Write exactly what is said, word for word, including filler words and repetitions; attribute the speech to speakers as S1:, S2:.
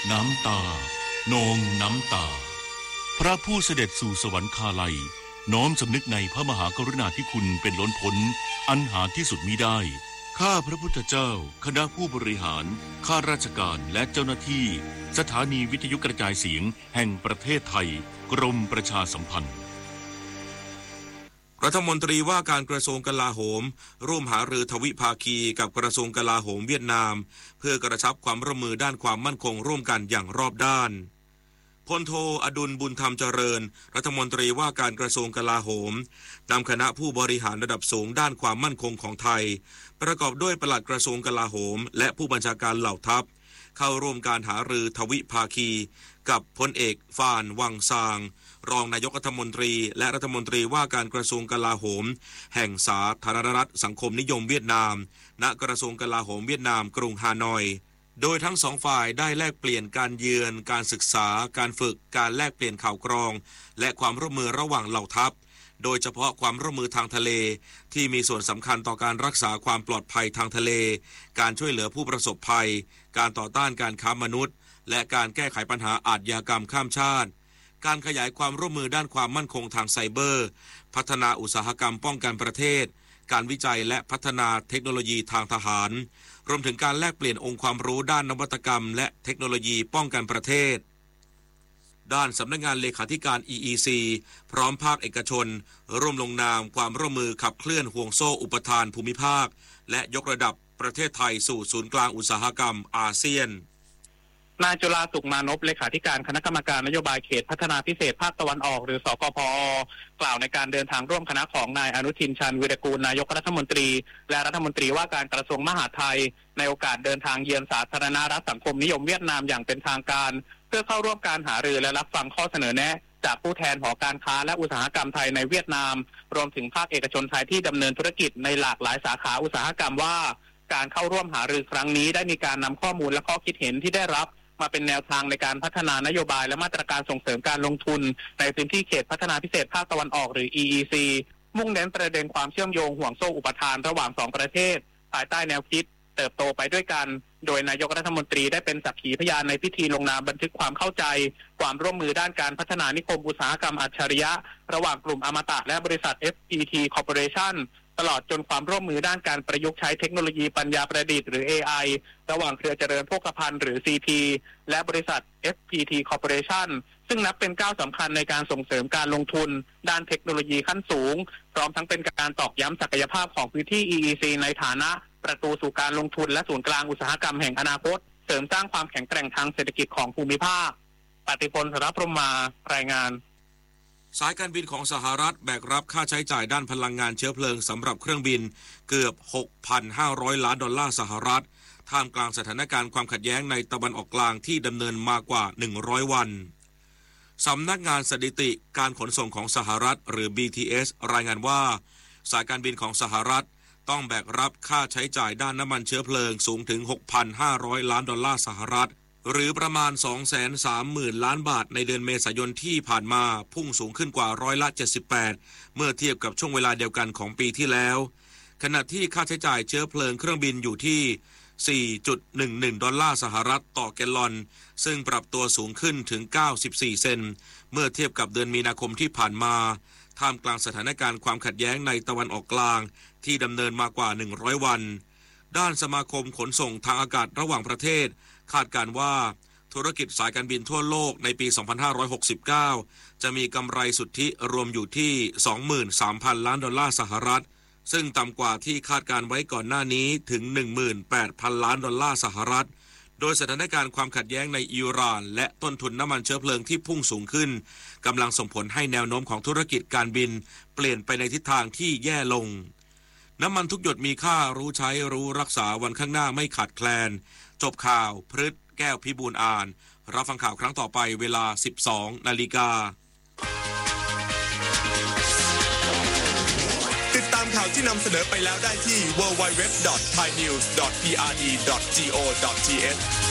S1: น้ำตานองน้ำตาพระผู้เสด็จสู่สวรรคาลัยน้อมสำนึกในพระมหากรุณาธิคุณเป็นล้นพ้นอันหาที่สุดมิได้ข้าพระพุทธเจ้าคณะผู้บริหารข้าราชการและเจ้าหน้าที่สถานีวิทยุกระจายเสียงแห่งประเทศไทยกรมประชาสัมพันธ์
S2: รัฐมนตรีว่าการกระทรวงกลาโหมร่วมหารือทวิภาคีกับกระทรวงกลาโหมเวียดนามเพื่อกระชับความร่วมมือด้านความมั่นคงร่วมกันอย่างรอบด้านพลโทอดุลบุญธรรมเจริญรัฐมนตรีว่าการกระทรวงกลาโหมนำคณะผู้บริหารระดับสูงด้านความมั่นคงของไทยประกอบด้วยปลัดกระทรวงกลาโหมและผู้บัญชาการเหล่าทัพเข้าร่วมการหารือทวิภาคีกับพลเอกฟานวังซางรองนายกรัฐมนตรีและรัฐมนตรีว่าการกระทรวงกลาโหมแห่งสาธารณรัฐสังคมนิยมเวียดนามณกระทรวงกลาโหมเวียดนามกรุงฮานอยโดยทั้งสองฝ่ายได้แลกเปลี่ยนการเยือนการศึกษาการฝึกการแลกเปลี่ยนข่าวกรองและความร่วมมือระหว่างเหล่าทัพโดยเฉพาะความร่วมมือทางทะเลที่มีส่วนสำคัญต่อการรักษาความปลอดภัยทางทะเลการช่วยเหลือผู้ประสบภัยการต่อต้านการค้ามนุษย์และการแก้ไขปัญหาอาชญากรรมข้ามชาติการขยายความร่วมมือด้านความมั่นคงทางไซเบอร์พัฒนาอุตสาหกรรมป้องกันประเทศการวิจัยและพัฒนาเทคโนโลยีทางทหารรวมถึงการแลกเปลี่ยนองค์ความรู้ด้านนวัตกรรมและเทคโนโลยีป้องกันประเทศด้านสำนักงานเลขาธิการ อี อี ซี พร้อมภาคเอกชนร่วมลงนามความร่วมมือขับเคลื่อนห่วงโซ่อุปทานภูมิภาคและยกระดับประเทศไทยสู่ศูนย์กลางอุตสาหกรรมอาเซียน
S3: นายจุฬาสุขมานพเลขาธิการคณะกรรมการนโยบายเขตพัฒนาพิเศษภาคตะวันออกหรือสกพอ.กล่าวในการเดินทางร่วมคณะของนายอนุทินชาญวีรกูลนายกรัฐมนตรีและรัฐมนตรีว่าการกระทรวงมหาดไทยในโอกาสเดินทางเยือนสาธารณรัฐสังคมนิยมเวียดนามอย่างเป็นทางการเพื่อเข้าร่วมการหารือและรับฟังข้อเสนอแนะจากผู้แทนหอการค้าและอุตสาหกรรมไทยในเวียดนามรวมถึงภาคเอกชนไทยที่ดำเนินธุรกิจในหลากหลายสาขาอุตสาหกรรมว่าการเข้าร่วมหารือครั้งนี้ได้มีการนำข้อมูลและข้อคิดเห็นที่ได้รับมาเป็นแนวทางในการพัฒนานโยบายและมาตรการส่งเสริมการลงทุนในพื้นที่เขตพัฒนาพิเศษภาคตะวันออกหรือ อี อี ซี มุ่งเน้นประเด็นความเชื่อมโยงห่วงโซ่อุปทานระหว่างสองประเทศภายใต้แนวคิดเติบโตไปด้วยกันโดยนายกรัฐมนตรีได้เป็นสักขีพยานในพิธีลงนามบันทึกความเข้าใจความร่วมมือด้านการพัฒนานิคมอุตสาหกรรมอัจฉริยะระหว่างกลุ่มอมตะและบริษัท เอฟ พี ที Corporationตลอดจนความร่วมมือด้านการประยุกต์ใช้เทคโนโลยีปัญญาประดิษฐ์หรือ เอ ไอ ระหว่างเครือเจริญโภคภัณฑ์หรือ ซี พี และบริษัท เอฟ พี ที Corporation ซึ่งนับเป็นก้าวสำคัญในการส่งเสริมการลงทุนด้านเทคโนโลยีขั้นสูงพร้อมทั้งเป็นการตอกย้ำศักยภาพของพื้นที่ อี อี ซี ในฐานะประตูสู่การลงทุนและศูนย์กลางอุตสาหกรรมแห่งอนาคตเสริมสร้างความแข็งแกร่งทางเศรษฐกิจของภูมิภาคปฏิพล สรพรหมมารายงาน
S2: สายการบินของสหรัฐแบกรับค่าใช้จ่ายด้านพลังงานเชื้อเพลิงสำหรับเครื่องบินเกือบ หกพันห้าร้อย ล้านดอลลาร์สหรัฐท่ามกลางสถานการณ์ความขัดแย้งในตะวันออกกลางที่ดำเนินมากว่าหนึ่งร้อยวันสำนักงานสถิติการขนส่งของสหรัฐหรือ บี ที เอส รายงานว่าสายการบินของสหรัฐต้องแบกรับค่าใช้จ่ายด้านน้ำมันเชื้อเพลิงสูงถึง หกพันห้าร้อย ล้านดอลลาร์สหรัฐหรือประมาณ สองแสนสามหมื่น ล้านบาทในเดือนเมษายนที่ผ่านมาพุ่งสูงขึ้นกว่าร้อยละเจ็ดสิบแปดเมื่อเทียบกับช่วงเวลาเดียวกันของปีที่แล้วขณะที่ค่าใช้จ่ายเชื้อเพลิงเครื่องบินอยู่ที่ สี่จุดหนึ่งหนึ่ง ดอลลาร์สหรัฐต่อแกลลอนซึ่งปรับตัวสูงขึ้นถึงเก้าสิบสี่เซนต์เมื่อเทียบกับเดือนมีนาคมที่ผ่านมาท่ามกลางสถานการณ์ความขัดแย้งในตะวันออกกลางที่ดำเนินมากว่าหนึ่งร้อยวันด้านสมาคมขนส่งทางอากาศระหว่างประเทศคาดการณ์ว่าธุรกิจสายการบินทั่วโลกในปี สองพันห้าร้อยหกสิบเก้า จะมีกำไรสุทธิรวมอยู่ที่ สองหมื่นสามพัน ล้านดอลลาร์สหรัฐซึ่งต่ำกว่าที่คาดการไว้ก่อนหน้านี้ถึง หนึ่งหมื่นแปดพัน ล้านดอลลาร์สหรัฐโดยสถานการณ์ความขัดแย้งในอิหร่านและต้นทุนน้ำมันเชื้อเพลิงที่พุ่งสูงขึ้นกำลังส่งผลให้แนวโน้มของธุรกิจการบินเปลี่ยนไปในทิศทางที่แย่ลงน้ำมันทุกหยดมีค่ารู้ใช้รู้รักษาวันข้างหน้าไม่ขาดแคลนจบข่าวพฤษแก้วพิบูลอ่านรับฟังข่าวครั้งต่อไปเวลา สิบสองนาฬิกา
S4: ติดตามข่าวที่นำเสนอไปแล้วได้ที่ ดับเบิลยู ดับเบิลยู ดับเบิลยู ดอท ไทยนิวส์ ดอท พี อาร์ ดี ดอท จี โอ ดอท ที เอช